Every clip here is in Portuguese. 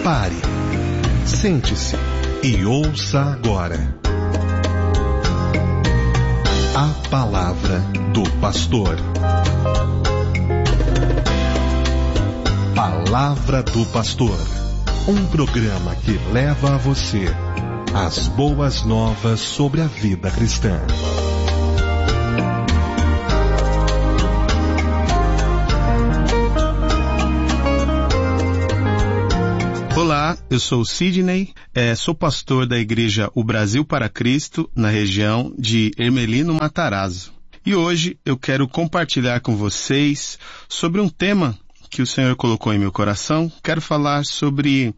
Pare, sente-se e ouça agora a palavra do pastor. Palavra do Pastor, um programa que leva a você as boas novas sobre a vida cristã. Olá, eu sou o Sidney, sou pastor da igreja O Brasil para Cristo, na região de Ermelino Matarazzo. E hoje eu quero compartilhar com vocês sobre um tema que o Senhor colocou em meu coração. Quero falar sobre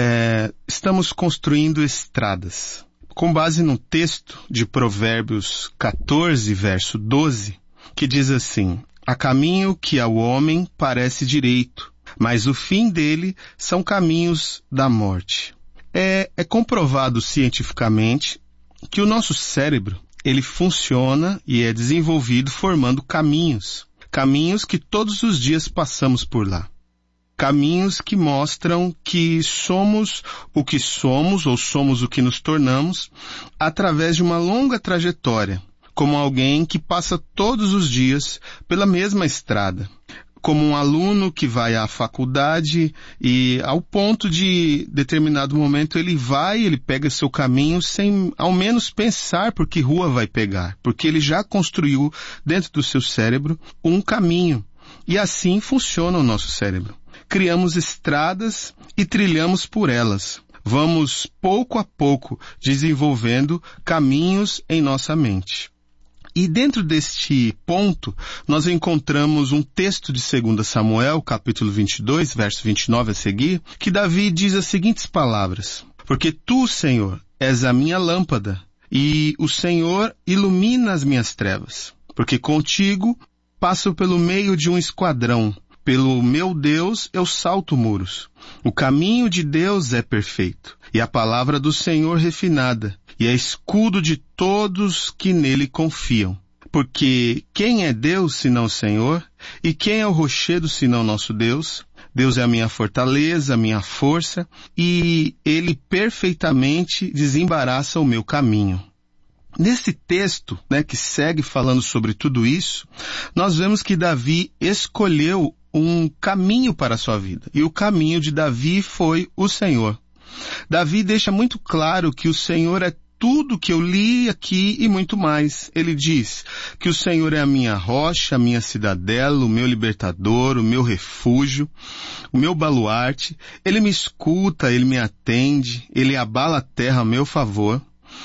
estamos construindo estradas. Com base no texto de Provérbios 14, verso 12, que diz assim: há caminho que ao homem parece direito, mas o fim dele são caminhos da morte. É comprovado cientificamente que o nosso cérebro, ele funciona e é desenvolvido formando caminhos que todos os dias passamos por lá. Caminhos que mostram que somos o que somos ou somos o que nos tornamos através de uma longa trajetória, como alguém que passa todos os dias pela mesma estrada. Como um aluno que vai à faculdade e ao ponto de determinado momento ele pega seu caminho sem ao menos pensar por que rua vai pegar, porque ele já construiu dentro do seu cérebro um caminho. E assim funciona o nosso cérebro. Criamos estradas e trilhamos por elas. Vamos pouco a pouco desenvolvendo caminhos em nossa mente. E dentro deste ponto, nós encontramos um texto de 2 Samuel, capítulo 22, verso 29 a seguir, que Davi diz as seguintes palavras: porque tu, Senhor, és a minha lâmpada, e o Senhor ilumina as minhas trevas. Porque contigo passo pelo meio de um esquadrão, pelo meu Deus eu salto muros. O caminho de Deus é perfeito, e a palavra do Senhor refinada, e é escudo de todos que nele confiam. Porque quem é Deus senão o Senhor? E quem é o rochedo senão nosso Deus? Deus é a minha fortaleza, a minha força, e ele perfeitamente desembaraça o meu caminho. Nesse texto, que segue falando sobre tudo isso, nós vemos que Davi escolheu um caminho para a sua vida. E o caminho de Davi foi o Senhor. Davi deixa muito claro que o Senhor é tudo que eu li aqui e muito mais. Ele diz que o Senhor é a minha rocha, a minha cidadela, o meu libertador, o meu refúgio, o meu baluarte. Ele me escuta, ele me atende, ele abala a terra a meu favor.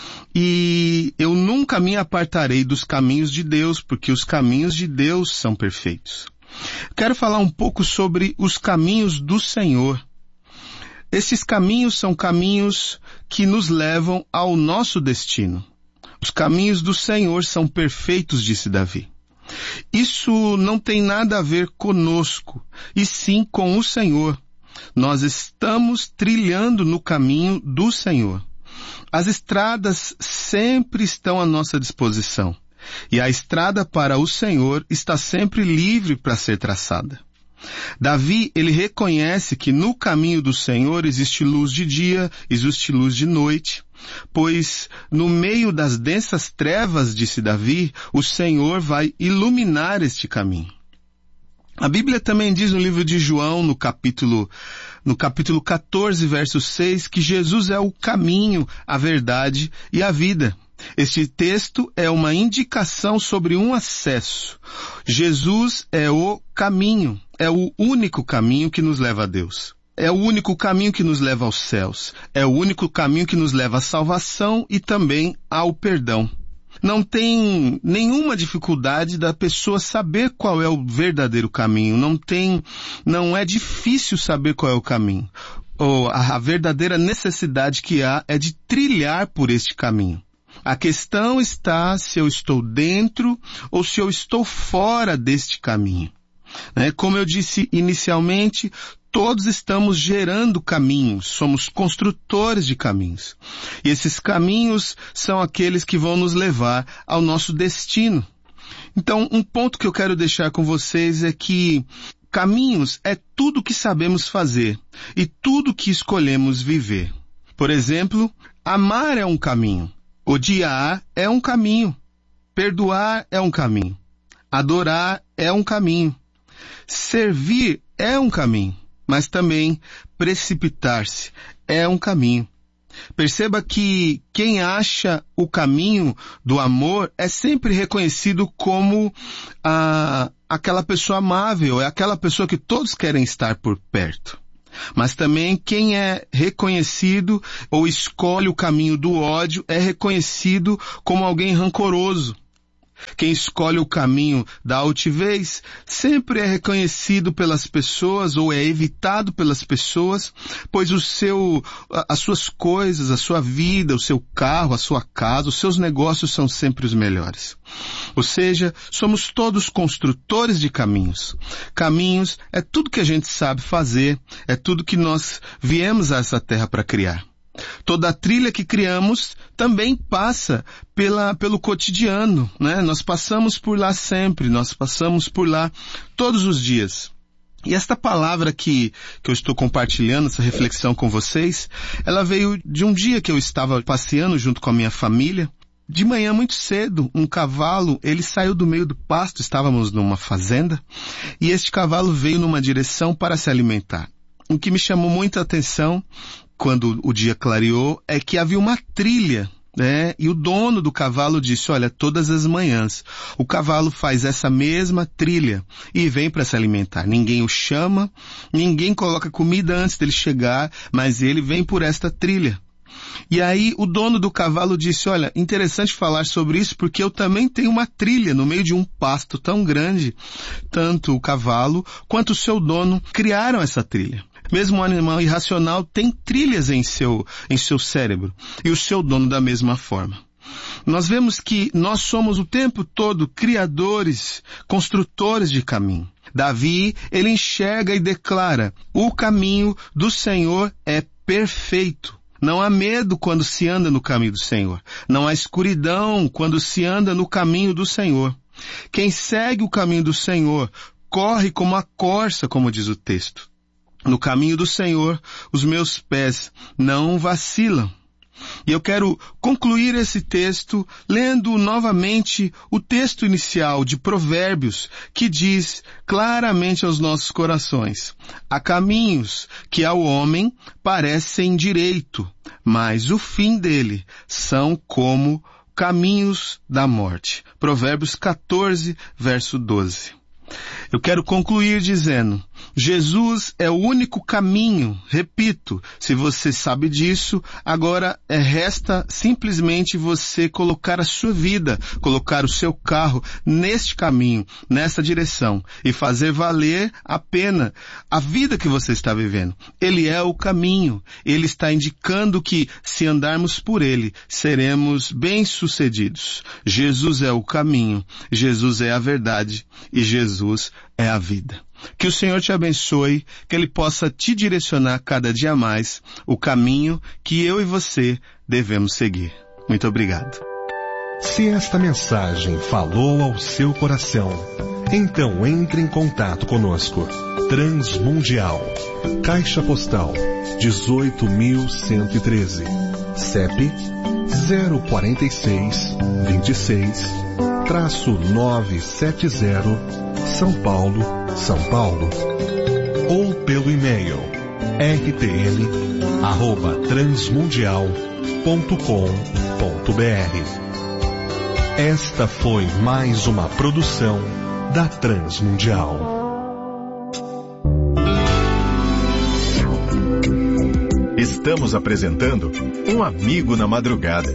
E eu nunca me apartarei dos caminhos de Deus, porque os caminhos de Deus são perfeitos. Quero falar um pouco sobre os caminhos do Senhor. Esses caminhos são caminhos que nos levam ao nosso destino. Os caminhos do Senhor são perfeitos, disse Davi. Isso não tem nada a ver conosco, e sim com o Senhor. Nós estamos trilhando no caminho do Senhor. As estradas sempre estão à nossa disposição. E a estrada para o Senhor está sempre livre para ser traçada. Davi, ele reconhece que no caminho do Senhor existe luz de dia, existe luz de noite, pois no meio das densas trevas, disse Davi, o Senhor vai iluminar este caminho. A Bíblia também diz no livro de João, no capítulo 14, verso 6, que Jesus é o caminho, a verdade e a vida. Este texto é uma indicação sobre um acesso. Jesus é o caminho, é o único caminho que nos leva a Deus. É o único caminho que nos leva aos céus. É o único caminho que nos leva à salvação e também ao perdão. Não tem nenhuma dificuldade da pessoa saber qual é o verdadeiro caminho. Não é difícil saber qual é o caminho. A verdadeira necessidade que há é de trilhar por este caminho. A questão está se eu estou dentro ou se eu estou fora deste caminho. Como eu disse inicialmente, todos estamos gerando caminhos, somos construtores de caminhos. E esses caminhos são aqueles que vão nos levar ao nosso destino. Então, um ponto que eu quero deixar com vocês é que caminhos é tudo que sabemos fazer e tudo que escolhemos viver. Por exemplo, amar é um caminho, odiar é um caminho, perdoar é um caminho, adorar é um caminho, servir é um caminho, mas também precipitar-se é um caminho. Perceba que quem acha o caminho do amor é sempre reconhecido como aquela pessoa amável, é aquela pessoa que todos querem estar por perto. Mas também quem é reconhecido ou escolhe o caminho do ódio é reconhecido como alguém rancoroso. Quem escolhe o caminho da altivez sempre é reconhecido pelas pessoas ou é evitado pelas pessoas, pois as suas coisas, a sua vida, o seu carro, a sua casa, os seus negócios são sempre os melhores. Ou seja, somos todos construtores de caminhos. Caminhos é tudo que a gente sabe fazer, é tudo que nós viemos a essa terra para criar. Toda a trilha que criamos também passa pelo cotidiano, né? Nós passamos por lá sempre, nós passamos por lá todos os dias. E esta palavra que eu estou compartilhando, essa reflexão com vocês, ela veio de um dia que eu estava passeando junto com a minha família. De manhã, muito cedo, um cavalo, ele saiu do meio do pasto, estávamos numa fazenda, e este cavalo veio numa direção para se alimentar. O que me chamou muita atenção quando o dia clareou, é que havia uma trilha, né? E o dono do cavalo disse, olha, todas as manhãs o cavalo faz essa mesma trilha e vem para se alimentar. Ninguém o chama, ninguém coloca comida antes dele chegar, mas ele vem por esta trilha. E aí o dono do cavalo disse, olha, interessante falar sobre isso porque eu também tenho uma trilha no meio de um pasto tão grande. Tanto o cavalo quanto o seu dono criaram essa trilha. Mesmo um animal irracional tem trilhas em seu cérebro. E o seu dono da mesma forma. Nós vemos que nós somos o tempo todo criadores, construtores de caminho. Davi, ele enxerga e declara, o caminho do Senhor é perfeito. Não há medo quando se anda no caminho do Senhor. Não há escuridão quando se anda no caminho do Senhor. Quem segue o caminho do Senhor corre como a corça, como diz o texto. No caminho do Senhor, os meus pés não vacilam. E eu quero concluir esse texto lendo novamente o texto inicial de Provérbios, que diz claramente aos nossos corações, há caminhos que ao homem parecem direito, mas o fim dele são como caminhos da morte. Provérbios 14, verso 12. Eu quero concluir dizendo, Jesus é o único caminho, repito, se você sabe disso, agora resta simplesmente você colocar a sua vida, colocar o seu carro neste caminho, nessa direção, e fazer valer a pena a vida que você está vivendo. Ele é o caminho, ele está indicando que se andarmos por ele, seremos bem-sucedidos. Jesus é o caminho, Jesus é a verdade e Jesus é a vida. Que o Senhor te abençoe, que Ele possa te direcionar cada dia mais o caminho que eu e você devemos seguir. Muito obrigado. Se esta mensagem falou ao seu coração, então entre em contato conosco. Transmundial, Caixa Postal 18.113, CEP 046 26-970, São Paulo, São Paulo. Ou pelo e-mail rtl@transmundial.com.br. Esta foi mais uma produção da Transmundial. Estamos apresentando Um Amigo na Madrugada.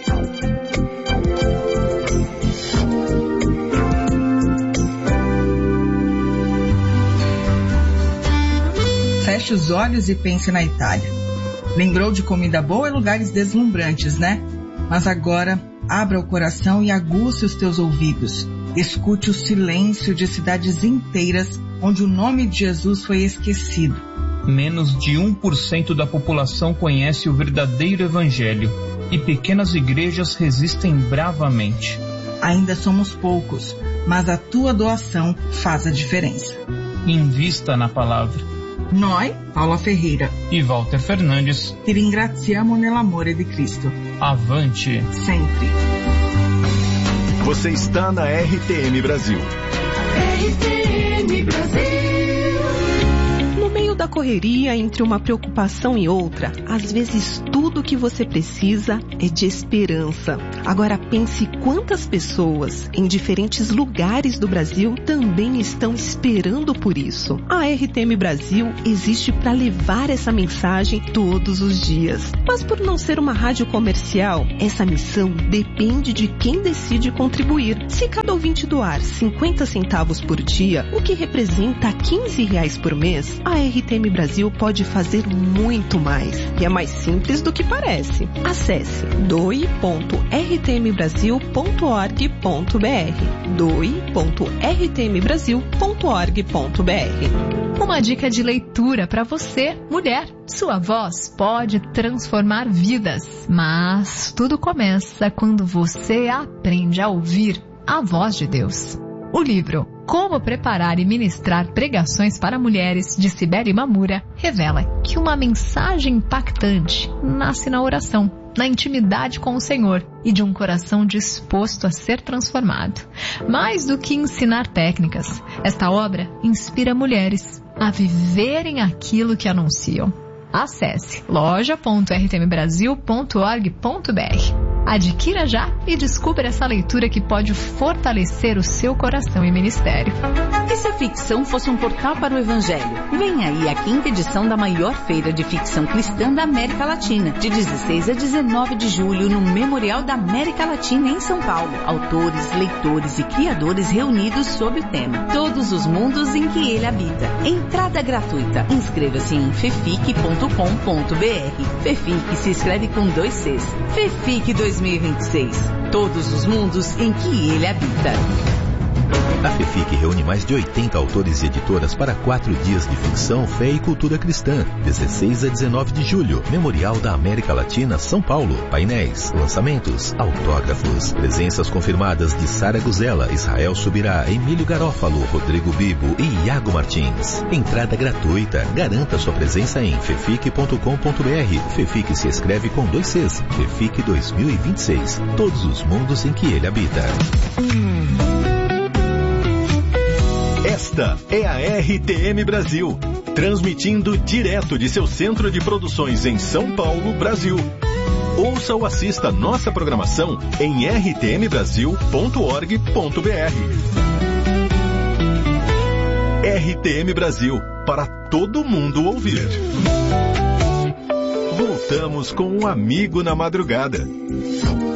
Feche os olhos e pense na Itália. Lembrou de comida boa e lugares deslumbrantes, né? Mas agora, abra o coração e aguce os teus ouvidos. Escute o silêncio de cidades inteiras onde o nome de Jesus foi esquecido. Menos de 1% da população conhece o verdadeiro evangelho e pequenas igrejas resistem bravamente. Ainda somos poucos, mas a tua doação faz a diferença. Invista na palavra. Noi, Paula Ferreira e Walter Fernandes, ti ringraziamo nell'amore di Cristo. Avante! Sempre. Você está na RTM Brasil. RTM Brasil. No meio da correria, entre uma preocupação e outra, às vezes tudo o que você precisa é de esperança. Agora pense quantas pessoas em diferentes lugares do Brasil também estão esperando por isso. A RTM Brasil existe para levar essa mensagem todos os dias. Mas por não ser uma rádio comercial, essa missão depende de quem decide contribuir. Se cada ouvinte doar 50 centavos por dia, o que representa R$15 por mês, a RTM Brasil pode fazer muito mais. E é mais simples do que parece. Acesse doe.rtmbrasil.org.br doe.rtmbrasil.org.br. Uma dica de leitura para você, mulher. Sua voz pode transformar vidas, mas tudo começa quando você aprende a ouvir a voz de Deus. O livro Como Preparar e Ministrar Pregações para Mulheres, de Cibele Mamura, revela que uma mensagem impactante nasce na oração, na intimidade com o Senhor e de um coração disposto a ser transformado. Mais do que ensinar técnicas, esta obra inspira mulheres a viverem aquilo que anunciam. Acesse loja.rtmbrasil.org.br. Adquira já e descubra essa leitura que pode fortalecer o seu coração e ministério. E se a ficção fosse um portal para o Evangelho? Vem aí a 5ª edição da maior feira de ficção cristã da América Latina, de 16 a 19 de julho, no Memorial da América Latina, em São Paulo. Autores, leitores e criadores reunidos sob o tema Todos os Mundos em que Ele Habita. Entrada gratuita. Inscreva-se em fefic.com.br. Fefic se escreve com 2 Cs. Fefic 2026. Todos os mundos em que Ele habita. A FEFIC reúne mais de 80 autores e editoras para 4 dias de ficção, fé e cultura cristã. 16 a 19 de julho, Memorial da América Latina, São Paulo. Painéis, lançamentos, autógrafos. Presenças confirmadas de Sara Guzella, Israel Subirá, Emílio Garófalo, Rodrigo Bibo e Iago Martins. Entrada gratuita. Garanta sua presença em fefic.com.br. FEFIC se escreve com 2 Cs. FEFIC 2026. Todos os mundos em que Ele habita. Esta é a RTM Brasil, transmitindo direto de seu centro de produções em São Paulo, Brasil. Ouça ou assista nossa programação em rtmbrasil.org.br. RTM Brasil, para todo mundo ouvir. Voltamos com um amigo na madrugada.